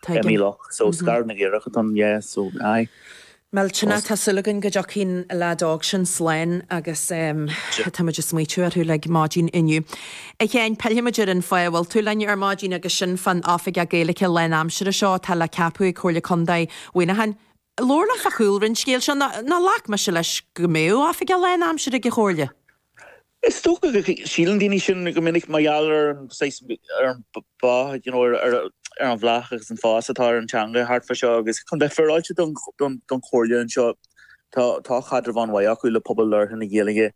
Emilach so scar na gerachaton so ai. Melchina tá sulagan go jochín le dog sin sláin agus táidir smuitiú ar thu le mádín inniu. Ag chéin peimiidir an foiil tú leine ar mádín agus sin fan áfik a géalacha le amsir seo tá le capú choirla condaid bhuiine Lorla a chuúlrinn scéil se na lach me se leis go méú áfik a le amsir a go chóirle. Is sto sílan daoine sin go minic maiall ba an bhlachas an fásatá an teanga hartfa seo agus chun deferráilte don chóirle an seo tá chadra bhain waithú le pobl leir na ggéalaige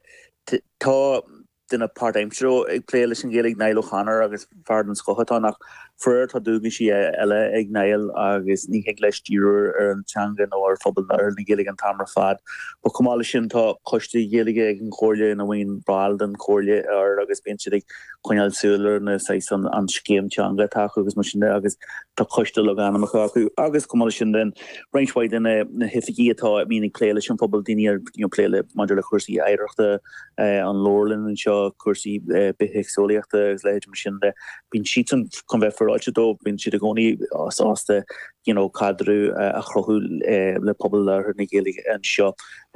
tá duna part-aimseo ag plé leis an ggéalaigh Niall O'Connor agus fard an scochatá nach fuir tá dúgan si eile ag Niall agus ní heag leis tíúr ar an teanga nó ar phobal leir na ggéalaigh an tamra fad ba cumála sin tá coiste ggéalaige ag an chóirle na bhain bráil den chóirle ar agus bíonn siad ag chuineáil súlar na an scéim teanga tacha agus mar sin agus tá coiste le ganamach acu agus cumála sin den reinshaid na hifií atá mínig pléile sin phobal daine ar pléile maidir le chuirsaí éireachta an Lorlin an seo cuasaí behicsolaíochta agus leid mar sin de bín sian chun bheith forráidtedó bín siad a gcónaí ásta cadrú a chrothú le pobl leir na ggéalaigh an seo.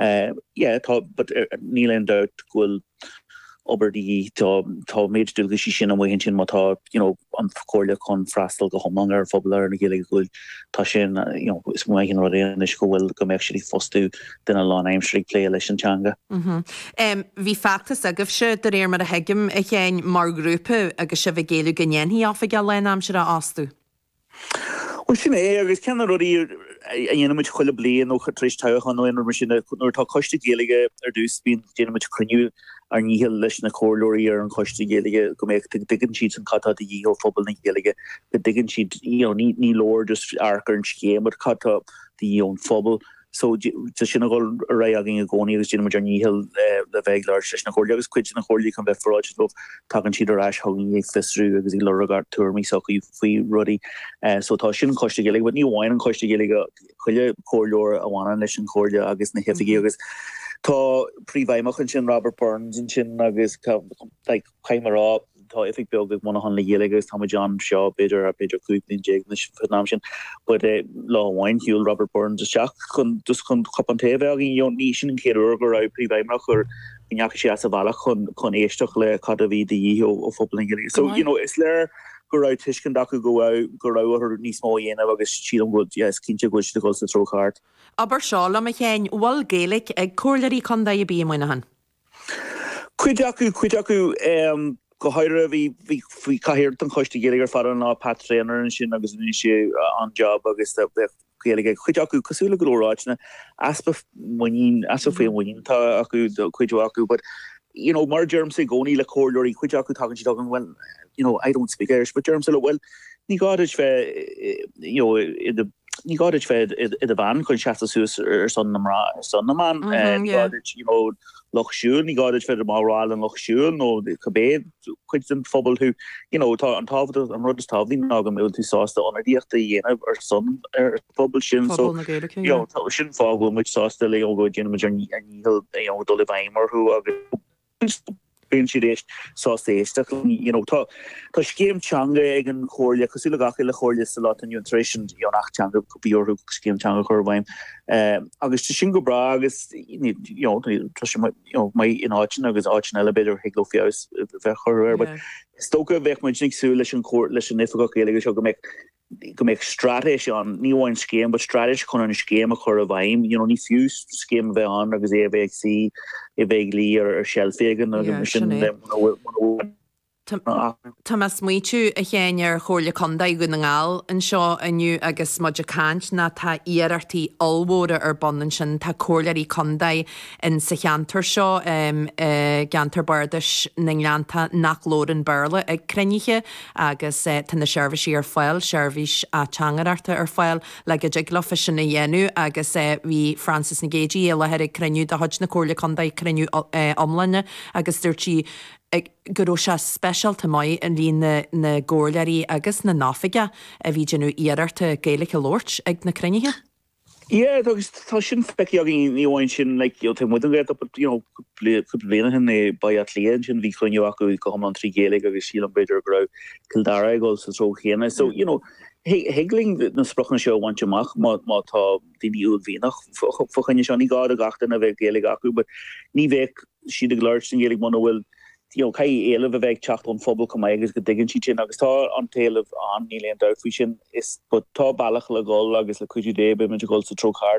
Tá níl an doubt ghfuil oberdí tá méid dúgus sin am bhain sin mátá an chóirle chun freistal go thomang ar phobal leir na ggéalaigh ghfuil tá sin is muigin réan is go bhfuil go méid siad fostú duna lán aimsrí lé leis an teanga. Bhí factas agah se de réir mar a heigim a chéin mar grúpa agus se bheith géalú gnéhí áfa gal le am se a ástú. Well sin agus cean ruí a dhéanaid chuile blian ó tríéis teach an nó mar sin nuair tá coiste géalaige ar dús bíon déanaid cruniú ar níhil leis na chóirlóirí ar an coiste géalaige go méid digann siad an catá a dhí ó phobal na géalaige go digann siad ní lór just arcar an scéim ar catá dhí ón phobal. So sin go ra agin a gcóí agus déanaid ar níhil le bheith leir leis na chóirle agus cuid na chóirlaí chun bheith forráidtedó tagann siad ar eis thugin ag fisrú agus í legar tuairmí socha faoi rudí. So tá sin coiste géalaige, bud ní bhhain an coiste géalaige chuile chóirleir a bhhaine leis an chóirle agus na hifií agus tá príomhhaimach an sin Robert Burns an sin agus caiimerá tá ifig beag mna han le héilegus tá John Shaw beidir a beidir cúplín je Vietnam sin, bud láhhain hiúil Robert Burns seach chun chopan teh agin ní sin an céir gur ra príomhhaimach chur neach sé a bhach chun éisteach le cad a bhí de dhí ó phobal géalaige. So is leir go ra tuiscin da go ra níos mó dhéanamh agus sílam bud cinnte go de go sa trochart. Aber seo le me chéin bhil géalaigh ag cuairlaí condaid a bí muine han. Cuid acu go haire hí caihirt an choiste géalaigh far an ná Pat Traynor an sin agus ní sé an job agus géalaige chuid acu cosúla goráitna aspa fé muoin tá acu chuidú acu, but mar germ sé gcóí le chóirlóirí chuid acu tagann si dogan well I don't speak Irish, but germ se well ní gáid ní gáid fed i a ban chun seatasús ar son man loch siúl, ní gáid fed máráil an loch siúl nó cabéad chuid an phobal who tá an táfad an rud is tábhí ná go mil tú sásta anardíochtta dhéanamh ar son ar phobal sin so tá sin fágó muid sásta le go dhéanamh ar níhil dul bhaimar chu agus ben si rééis sá éisteach tá scéimteanga ag an chóirle cosúla gacha le chóirle sa lá an nutrition nachtteanga go bíorú scéimteanga chorhhaim agus tu sin go bra agus mai in áin agus áin eile beidir heglo fios bheith choir stocha bheith mu nigsú leis an chóir leis an nifa chéige seo go méid stratéis an níháin scéim, but stratéis chun an scéim a chur a bhaim, ní fiús scéim bheith an agus é bheith sí I bheith lí ar shelfégan agus sin Tá smuitiú a chéinear chóirle condaid go na ngáil an seo aniu agus muid a cáint na tá iarartaí allmhóra ar bonan sin tá chóirleirí condaid in sa cheantar seo geantar bardais na ngleanta nach lóran bearla ag cruniche agus tá na seirbhísí ar fáil seirbhís a teangararta ar fáil le go diglafa sin na dhéanú agus bhí Francis na Gagey le head cruniú de hod na chóirle condaid cruniú omlainne agus dúirtí goró se specialta mai an líon na ggóirleirí agus na náfiige a bhí genú iararta Gaelic Lort ag na crunithe? agus tá sin feici agin níháin sin te mu get léana hin baat léan sin bhí chuinú acu go an trí Gaelic agus sílan beidir go Kildare go sa tro chéna. So hegling na sprochen seo want amach má tá daoine úl bhíach fochan seo ní gád a gachtain a bheith géala acu, but ní bheith siad a gláir sin géala mna bhfuil cai éileh a bheith teach an fphobal cum agus go dgan si sin agus tá an talamh an ní leon dá sin is tá bailach le gáil agus le cuiidú dé be man gáil sa trocart.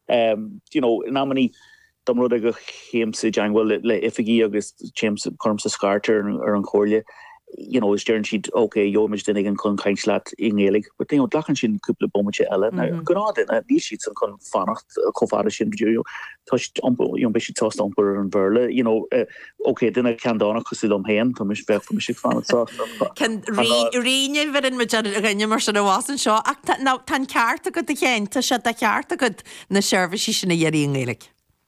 Ná maní dom rud a go chéimsa deanghfuil le ifigí agus chéimsa chum sa scarter ar an chóirle. Is dearn siad joimiid dunig an chun caiinslaat ingélig, but dlachan sin cúpla bomte eile gonáin a ní siad san chun fannacht choáda sin bidú tuist be si tást ampur an bhirle, duna ceandána cosú am héan tá mis bheith mis fan Can riine bherin me rinne mar sin bhásan seo ach tan ceart a go a chénta se a ceart a go na service sinna dhéirí ingélig.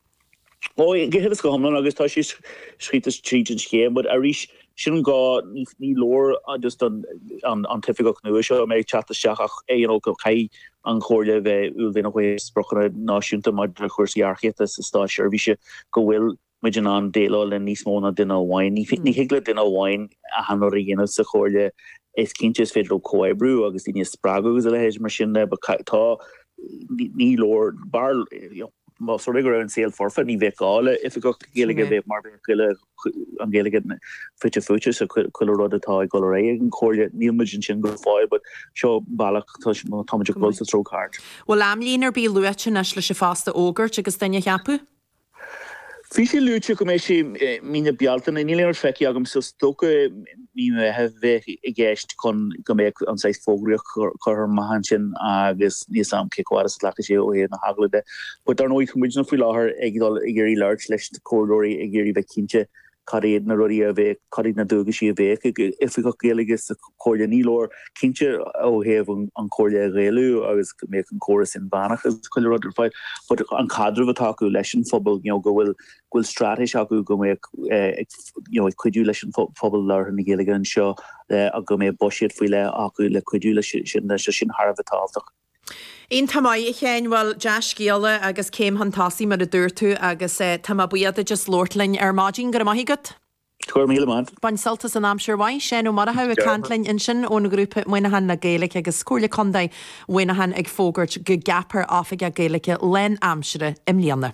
Gehe go hamlan agus tá si srítas trí an chéim, bud a rís sin gá ní lór just an tifiach nu seo mé chatta seach go chai an chóirle bheith úlhé nachhé sprochanna náisiúnta mar chuirsaíarchéta sa stá seirbhíse go bhfuil muidir an déile le níos móna duine bháin. Ní hiagla duine bháin a hanir dhéanamh sa chóirle is cinnte is féidir coibrú agus daoine sppragus a lehéis mar sin tá ní lór bar so rigor an sale forfa ní bheáile if go géige bheith mar chuile an géige fute so chuile rud atá go ré an choirle nílmidjin sin go fáil, but seo bailach tá go sa trocart. Well am líonar bí luite na lei se fásta ógurt agus daine cheapú? Fi sé luúte go mééis sé mína bealtain in níléar feici agam so stocha ní hef bheith I gceist chun go méid an 6 fógraíoch chur mahan sin agus níos am ceáir lecha sé ó héad na haglaide, but ar nóid chumid na fao láthair ag dul I ggéirí leirt leis códóirí ag ggéirí bheith cinnte cadéad na ruí a bheith cadí na dúga sí a bheith if go géalagus a choirle nílór cinnte ó héamh an choirle réalú agus go méid an choras in bannachas chuile ruidir fáid, but an cadrh atá acu leis an phobal go bhfuil stratéis acu go méid chuidú leis an phobal leir na géalaige an seo a go méid boisiad faoile acu le chuidú lei sin Harbh tábhaach. Ein tamáid chéin bhfuil deas céala agus céim hantáí mar a dúirtú agus tá buiad a just Lordlainn ar mádín go maithigad? Tuair míle man. Bain saltas an amsúrhain sé ó mar a cantlainn in sin ón grúpa muoinehan na Gaelic agus scúrla condaid muoinehan ag fógurt go gapar áfaige a Gaelice len amsere im líana.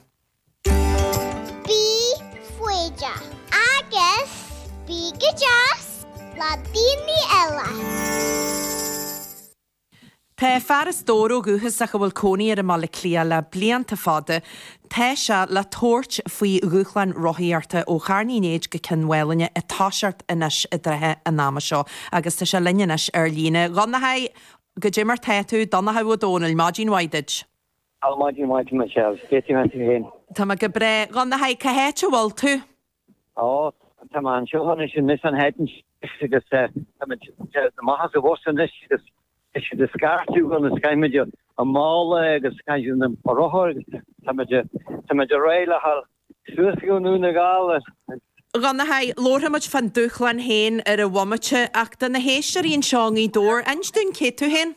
Bí fuide agus bí go deas le daoine eile. Tá fearras dóró guthas a go bhfuil cónaí ar a mala clia le blianta fada, tá se le tóirt faoi gúchlein rothaíarta ó charnínéid go cinhhailne I táseart inis I dreithe a náma seo, agus tá se linneis ar lína. Gannathe go dtí mar taitú donnathe bh dónal mádín Waidid. Mádín Waidid me se, fétí me héin. Tá go bre gannathe cahéite bhil tú? Tá an seohanna sin mis an héitin agus maithas a bhsan is de scartú an na skyimiide a mála agus caiisiú na rothir tá réile hall suasúnú na gála. Gannathe lórthaid fan dúchlein héin ar a bhhaimete ach den na héistearíon seáí dór einstún cé tú héin?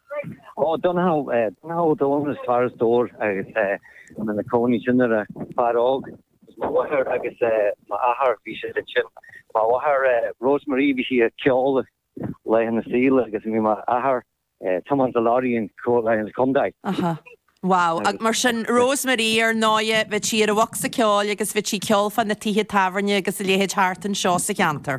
Donná dónas fearras dór agus na cónaí sinnar a fearág má bhathir agus má ahar bhí sé sin má bhathir Rosemary bhí si a ceála lei na síle agus mi mar ahar taman salaríon cólain condaid. Wow, ag mar sin Rosemary ar náide bheit si ar a bhha sa ceáil agus bheit si ceol fan na títhe tafarne agus a léhéid háartan seo sa ceantar.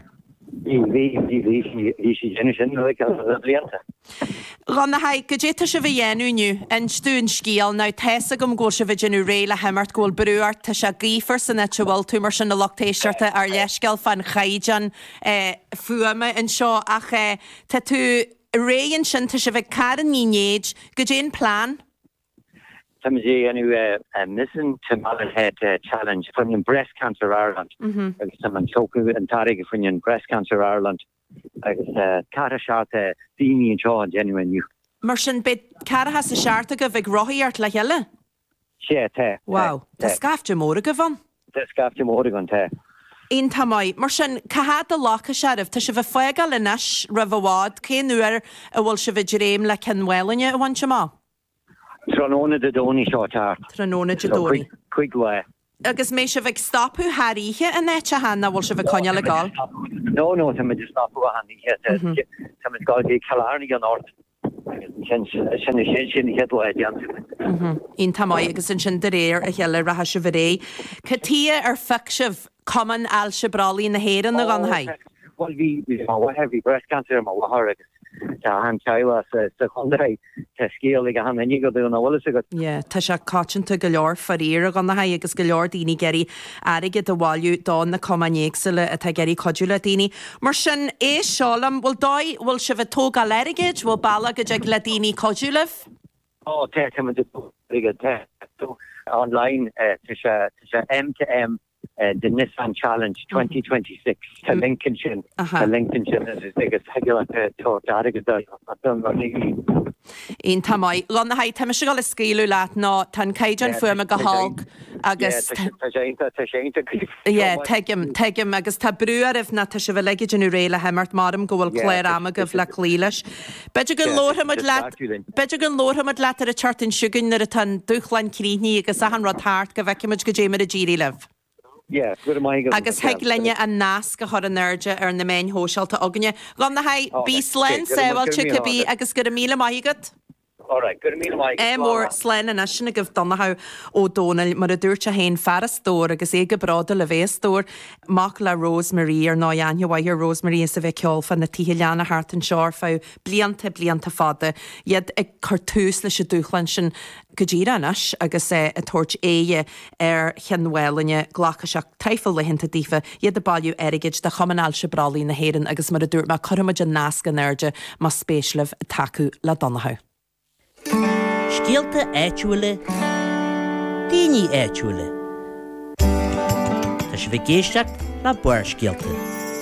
Bhí si déine sin le blianta. Gannathe go déta se bheith dhéanúniu an stún scíal ná teessa gom ggóil se bheith genú réile hemart ggóil breúart tá se gífar san nete bhil tú mar sin na lochtéisiirta ar leisceil fan chaidan fuama an seo ach tá tú réon sin tá se bheith caran nínéid go dtéon plán? Some day anyway, missing to Malahhead challenge from Breast Cancer Ireland. Some Choku and Tariq from Breast Cancer Ireland. Cara Sharta, Dini and Shaw, genuine you. Martin bit Cara has a sharta go big rohiart like yella. Yeah, wow, the scafte morgan. The scafte morgan te. In Tamai, Martin Kahad the lock a sheriff to shiv a fuegal in Ash Rivawad, Kane Nuer, a Walshiva Jerem like Kenwellinya, one chama. Tranona de Doni short art. Tranona de Doni. Quick way. Agus mé se bheith stopú haíthe a nete hanna bhil se bheith coine le gáil? No, tá me just stopú a haíthe. Tá me gáil gé calárni an ort. sin headline Jansen. Ín tamáid agus an sin de réir a cheile ratha se bhré. Catí ar fictih cuman ailse bralí na héan na ganhaid. Well, we have breast cancer ma wahar han chaila sa chondai te scale ga han ni go do na wala go. Yeah, tá se cáitinta go leor faríir a gan na haid agus go leor daoine geirí aige do bháilú dá na comanéagsile a tá geirí codúla daoine. Mar sin é seálam bhfuil dóid bhfuil se bheith tóga leirigeid bhfuil bailla go ag le daoine codúlah? Oh, te online te M2M the Nissan Challenge 2026 to Lincolnshire. Lincolnshire is the regular talk Ín tamáid gan na haid tá se go le scíú leat ná tan caiidan fuama go hág agus teigim agus tá brúar if na tá se bh leige genú réile hemmart marm go bhfuil chléir am go bh le clíleis. Beidir go lóhamad leat ar a chartin siúgann ar a tan dúchlein críní agus a an rodthart go bhheiciimiid go déimar a ddírí leh. Agus heag lenne a nás go chur an nerde ar na main hóseálta aganne. Gan na haid bí slen séhailte go bí agus go a míle maigad? Mór slen in sin a goh donnaha ó Dónal mar a dúirt a héin ferrastór agus éige brada le bhéastór mac le Rosemary ar náheanhhair Rosemary sa bheith ceolfa na tithe leanna hart an seár fá blianta fada iad ag cartús leis a dúchlein sin go ddíra anas agus a tuairt éige ar cheanhhailne ghlacha seach taifil le hinnta dífa iad a bailú aigeid de chumanáil se bralí na héan agus mar a dúirt mar chuimiid an náca nerde má spéislih taú le donnaha. Scialta éitiúile, daoine éitiúile. Tá sé bheith géisteach le buair scialta.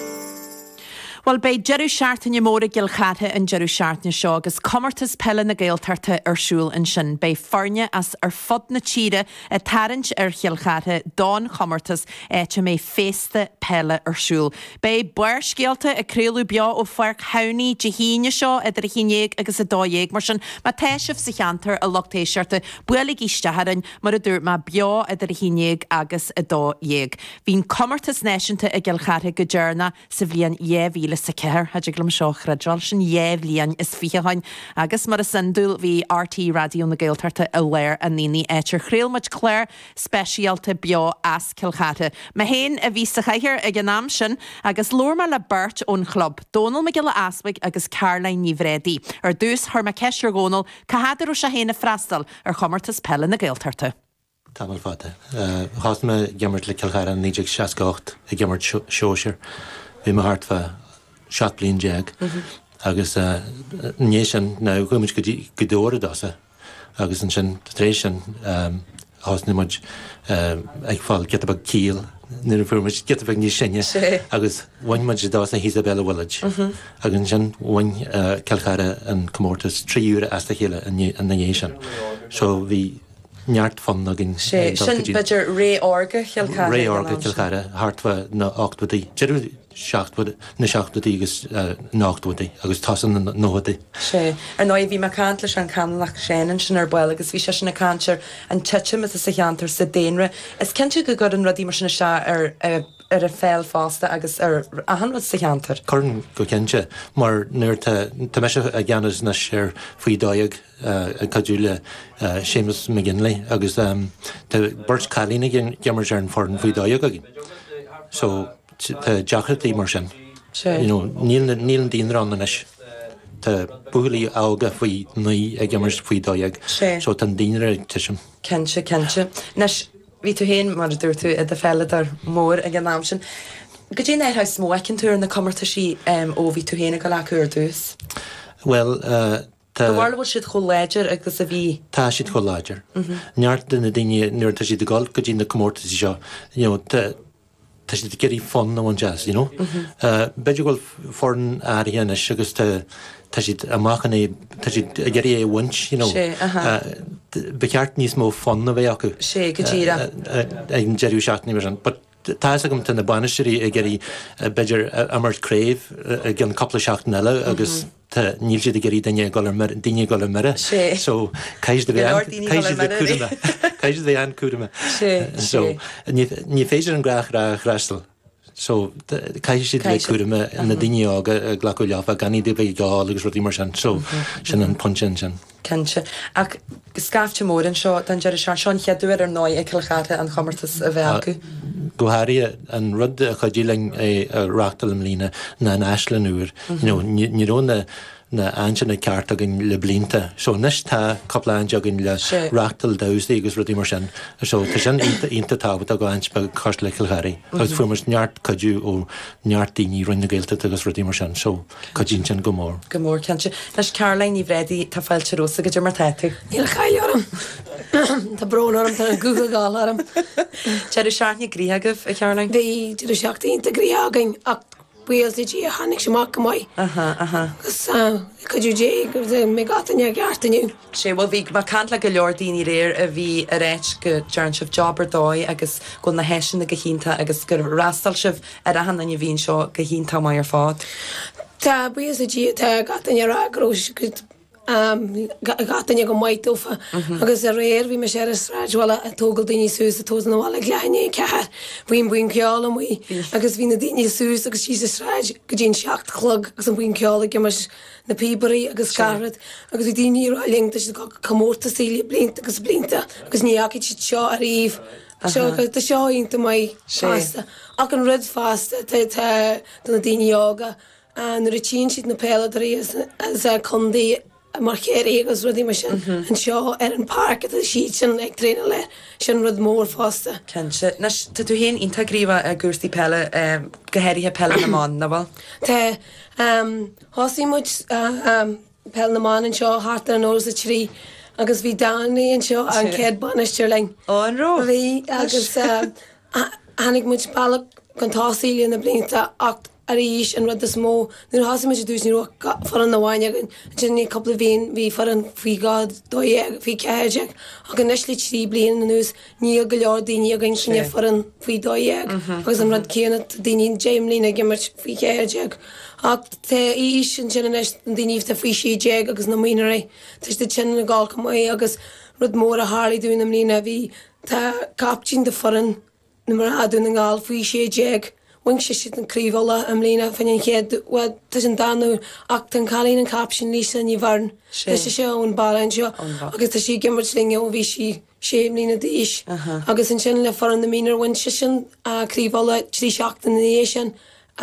Well, bei Jeru Seartain móra gilchathe an Jeru Seartain seo agus commartas pelle na gailtarta arsúil an sin bei farne as ar fod na tíre a tarint ar gilchathe dán commartas éite mé fésta pelle arsúil. Bei buir scialta a créalú beo ó farc hauni de híine seo idir hínéag agus a dóéag mar sin má teisih sa cheantar a lochtéisiarta buelig isteharin mar a dúr má beo idir hínéag agus a dóéag. Bhín commartas néisianta a gilchathe go djurna sa bhíon éhíle sa ceir haidir glum seo chreidral sin éhlíonn is ficheáin agus mar a sindúil hí RT radio na gailtarta a léir a níní éitir chréalmuid chléir speisialta beo as cilchate. Ma héin a bhí sa chaithir ag an náam sin agus lorma le burt ón chlub Donal McGill Aswig agus Caroline Níomhrédaí ar dús thar ma ceisir gónal cahadidir se héna freistal ar chomartas pelle na gailtarta. Tamil fada. Chas me gimmert le cilchare an 1968 a gimmert seoir. Bhí me hart fa seat blion jeag agus níos sin ná chuimiid go dóra dasa agus an sin trééis sin hasnimuid ag fáil getabag cíl nuair fuimiid getabag níos sinne agus bhainmuid dás na Isabella Village agus sin bhain cilchare an commórtas 3 úra as a chéile an na dhé sin. So bhí neart fan agin sin beidir ré orga cilchare hartfa na 8 na 7 agus 9 agus tasan na 9. sé ar nó bhí mar cant leis an canlach séan sin ar buil agus bhí se sin na cantir an titim is sa cheantar sa déanre. Is cinnte go god an rudí mar sinna se ar a féil fásta agus ar a hanhad sa cheantar. Corn go cinnte mar nuir tá me se a gceannas na séir faoi dáag a cadúile Seamus McGinley agus Burt Callína gemar ar an forn faoi dáag agin. So Jachartí mar sin. Níl dín rannanis. Tá buí ága faoi nuí ag gemar faoi dáag. So tan díine tiisiim. Kense. Nes ví tú héin mar dúir tú a felladar mór ag an náam sin. Go dé éid ha smócinn túr na commarta sí ó ví tú héna go lecuir dús? Well, bhil siad cho léidir agus a bhí? Tá siad cho léidir. Neart duna daine nuair tá siad gáil go dtí na commórta seo. Tá siad geirí fun na bhain jazz, beidir goil forn áíana agus tá siad amachchan tá siad geirí é bhaint, beceart níos mó fun na bheith acu. Sé go dtíra. Ag an jeirú seaachnaí mar sin. Tá agam tan na banisirí a geirí beidir amart craibh a gan coppla seachtain eile agus níl siad a geirí daine golar mire. So caiis de bheith an cúrama. So ní féidir an grach ra chrastal. So cai si le cuaime na daine ága ghlaú lefa ganí de bheith gáil agus rudí mar sin so sin an punchin sin. Kense ach scafte mór an seo den deir seán cheadúir ar 9 ag cilchate an chamartas a bheith acu. Goharí an rud a chodíling ráachtal am lína na an eislen úr. Nírónna na anna ceart agin le blinta. So nis tá coppla agin le ráachtal dausdaí agus rudí mar sin. So tá sin inta tábhat a go eins be cos le cilcharí. Agus fumas neart cadú ó neart daoine roiinna géilta agus rudí mar sin. So cadín sin go mór. Go mór Kense. Nes Caroline ní bhrédí tá fáilte rosa go dtí mar teú. Níl chailem Tá brnarm tá Google gálarm. Teidir seaartní gríthegah a Caroline? Bhí idir seachtaínta gríthagain ach bualtí a hanig semach go mai. Gus chuú dé mé gatainine gartainniu. sé bhfuil bhí mar cant le go leor daoine réir a bhí a réit go dearn sibh jobbar dóid agus go na heisin na go hínta agus gur rastal sibh ar a hanna bhíon seo go hínta mai ar fád. Tá bualtí tá gatainine rágrós gatainine go maiidúfa agus a réir bhí me sé ráidhile a tógal daoine sús a tósan bhla gleine cethir bhuion buin ceála mu agus bhí na daoine sús agus sí ráid go dtíon seacht chlog agus an buin ceála go mar na píbarí agus scarad agus bhí daoine ráling go commórta síla blinta agus blinta agus níaci si seo a riomh Tá seoínta mai fásta ach an rud fásta na daoine ága nuair a tíon siad na peileadarí as a chundaí mar chéirí agus rudí mar sin an seo ar an park a siad sin ag tréna le sin rud mór fásta. Kense. Nes tá tú héon ionta gríomh a gúirsaí peile gohéirithe peile na mán na bhil? Tá thosaí muid peile na mán an seo hátar an óras a trí agus bhí dánaí an seo an céad banisteir lein. An ró? Bhí agus hanig muid bailach gan tásaí na blinta ach ar ís an rud is mó nuair hasí me dús ní far an naháine agin sin ní coppla bhíon bhí far an fhí gád dóéag fhí ceéideag a gan neisli trí blian na nús níl go leor daoine agin sinne far an fhí dóéag agus an rud céanna daoine Jamelína gimmart fhí ceéideag ach tá ís an sin an daoineh tá fhí siéag agus na muoine ré Tás de sin na gáil go agus rud mór a hálaí dún am lína bhí tá captín de foran na mar aún an gáil fhí siéag Wing sé siad an críomhla am lína fan chéad tá an danú ach an chalín an capsin lísa ní bharn. Tá sé seo an bailin seo agus tá sí gimmart linge ó bhí si séim lína díis. agus an sin le far an na mínar bhain si sin críomhla trí seachtain na ééis sin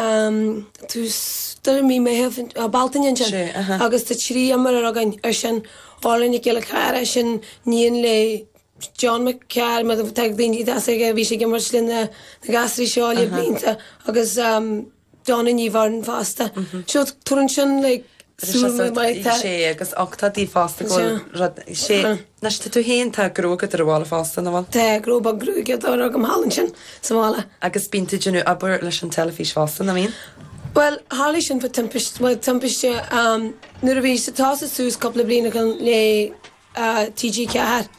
tú mí mé heh baltain sin agus tá trí amar agan ar sin álainna geala cara sin níon le John McCall me te daoine ige bhí sé gimmar lin na gasrí seáil blinta agus donna ní bharn fásta. Seo tuann sin le sé agus 8 fásta sé Nes tú héon tá grógad ar bhála fásta na bhil? Tá gróba grúgad á go hálann sin samála. Agus bínta genú aber leis an telefís fásta na mín? Well, hála sin fa timpiste nuair a bhí sa tá sús coppla blina le TG ceair.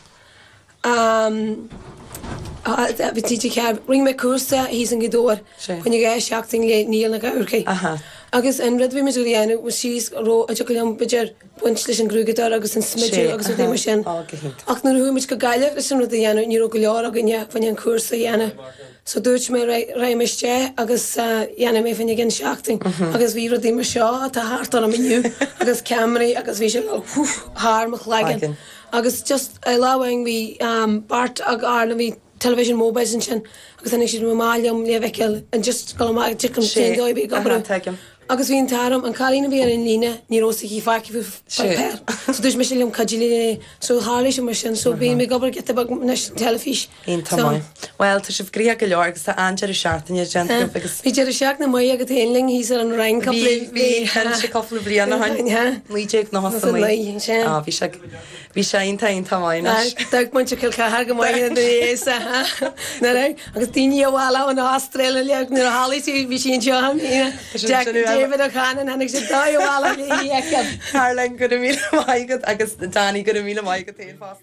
TG ceair ring me cuasa hís an godóir chun ige seachting le níl na gaurcaí. Agus an rud bhí me dhéanú síos ró a leom beidir buint leis an grúgadar agus an smidú agus d mar sin. Ach nuair thuimiid go gaiileh leis an rud a dhéanú ní go leor a gnne fan an cuasa dhéana. So dúirt mé réimiiste agus dhéana mé fan gin seachting. agus bhí rudí mar seo tá háart an miniu agus Camry agus bhí sé háach legan. agus just láhaing bhí Bart ag ála bhí television mobiles sin agus an si máliam le bheiceil an just go chicken sin dóibí go agus bhíon tám an chalína bhí an lína nírósa í faici per. So dúis me sé leom cadílé so hála sem mar sin so bí mé gobar get telefís. Well, tá sibh grí go leor agus tá anjar seaartainine gen agus Bhí ar seach na mai agad héling hí ar an rein hí sé coppla bliana hain Muideag na bhí sé intain tamáine. Dag muinte cilcha go mai na agus daine bhhála an Austrrália leag nuair hálaí bhí sin John David a chanan hanig sé dáhhála Carling go mí maigad agus Danny go mí maigad té fá.